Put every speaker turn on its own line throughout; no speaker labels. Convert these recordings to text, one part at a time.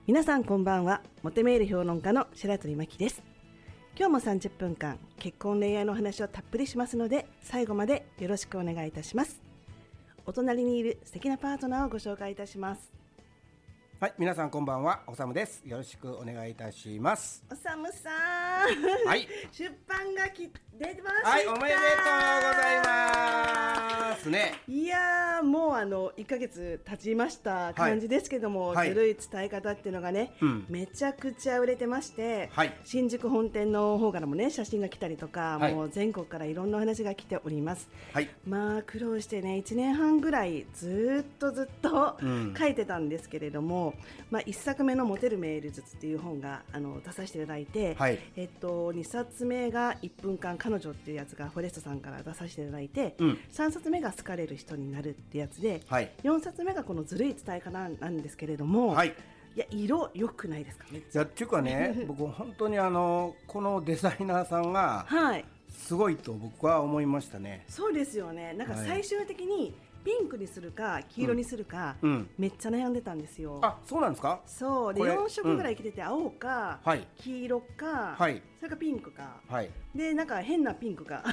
皆さんこんばんは。モテメール評論家の白鳥真希です。今日も30分間結婚恋愛の話をたっぷりしますので、最後までよろしくお願いいたします。お隣にいる素敵なパートナーをご紹介いたします。
はい、皆さんこんばんは、おさむです。よろしくお願いいたします。
おさむさん、
はい、
出版が出ました。
はい、おめでとうございますね。
いやー、もう1ヶ月経ちました感じですけども、ずるい伝え方っていうのがね、めちゃくちゃ売れてまして、新宿本店の方からもね写真が来たりとか、もう全国からいろんなお話が来ております。まあ苦労してね1年半ぐらいずっと書いてたんですけれども、1作目のモテるメール術っていう本が出させていただいて、2冊目が1分間彼女っていうやつがフォレストさんから出させていただいて、3冊目が好かれる人になるってやつで、4冊目がこのずるい伝え方なんですけれども、いや色良くないですか？めっちゃ。
っていうかね僕本当にこのデザイナーさんがすごいと僕は思いましたね。
そうですよね。なんか最終的にピンクにするか黄色にするか、めっちゃ悩んでたんですよ。
あ、そうなんですか？
そうで4色ぐらい着てて、青か、黄色か、それからピンクか、でなんか変なピンクか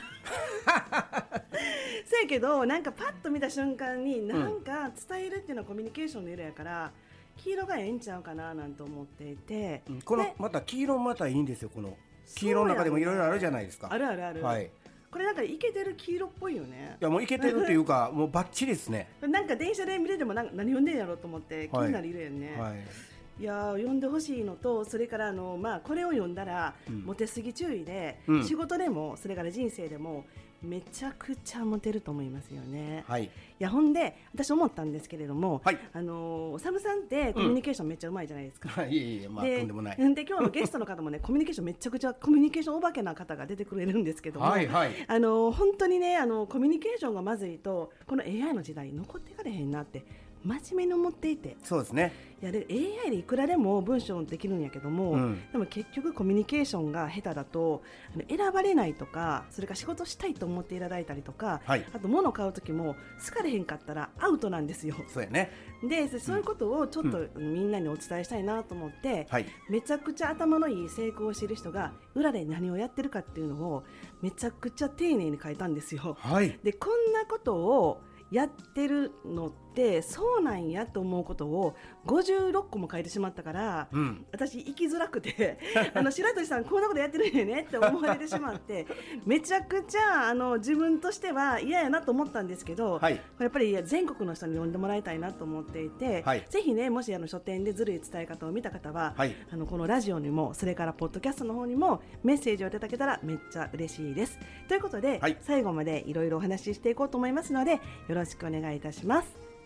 せやけどなんかパッと見た瞬間になんか伝えるっていうのはコミュニケーションの色やから黄色がええんちゃうかななんて思っていて、
このまた黄色またいいんですよ。この黄色の中でもいろいろあるじゃないですか。
あるあるある、これなんかイケてる黄色っぽいよね。
いやもうイケてるっていうかもうバッチリですね。
なんか電車で見れても何読んでんやろうと思って気になる色やんね。いや読んでほしいのと、それからこれを読んだら、モテすぎ注意で、仕事でもそれから人生でもめちゃくちゃモテると思いますよね。いやほんで私思ったんですけれども、おさむさんってコミュニケーションめっちゃうまいじゃないですか。
いえいえ、まあとんでもない。
で今日のゲストの方もねコミュニケーションめちゃくちゃコミュニケーションお化けな方が出てくれるんですけども、本当にねコミュニケーションがまずいとこの AI の時代残っていかれへんなって真面目に思っていて。
そうですね。
いやで AI でいくらでも文章できるんやけども、でも結局コミュニケーションが下手だと選ばれないとか、それから仕事したいと思っていただいたりとか、あと物を買う時も好かれへんかったらアウトなんですよ。
そうやね。
でそういうことをちょっとみんなにお伝えしたいなと思って、めちゃくちゃ頭のいい成功している人が裏で何をやってるかっていうのをめちゃくちゃ丁寧に書いたんですよ。でこんなことをやってるのってそうなんやと思うことを56個も書いてしまったから、私生きづらくて白鳥さんこんなことやってるんやねって思われてしまってめちゃくちゃ自分としては嫌やなと思ったんですけど、やっぱり全国の人に読んでもらいたいなと思っていて、ぜひねもし書店でずるい伝え方を見た方は、このラジオにもそれからポッドキャストの方にもメッセージをいただけたらめっちゃ嬉しいです。ということで、最後までいろいろお話ししていこうと思いますのでよろしくお願いいたします。